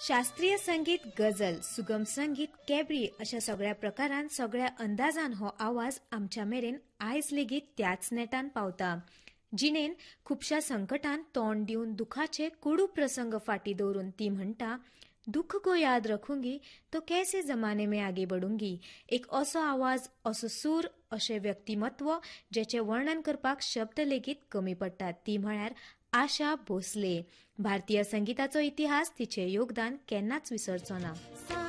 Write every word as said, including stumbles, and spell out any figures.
शास्त्रीय संगीत, गझल, सुगम संगीत, कॅबरी अशा सगळ्या प्रकारांत सगळ्या अंदाजान हो आवाज आमच्या मेरेन आयज लेगीत त्याच नेटान पावता. जिणेन खुबशा संकटान तोंड दिवन दुखाचे कोडू प्रसंग फाटी दवरून ती म्हणटा, दुख को याद रखूंगी तो कैसे जमाने में आगे बढ़ूंगी. एक असो आवाज, असो सूर, अशें व्यक्तिमत्व जेचे वर्णन करपाक शब्द लेगीत कमी पडटात. ती म्हळ्यार आशा भोसले. भारतीय संगीताचो इतिहास, तिचे योगदान केन्नाच विसरचो ना.